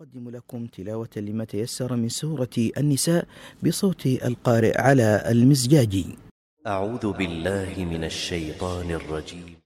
نقدم لكم تلاوة لما تيسر من سورة النساء بصوت القارئ على المزجاجي. أعوذ بالله من الشيطان الرجيم.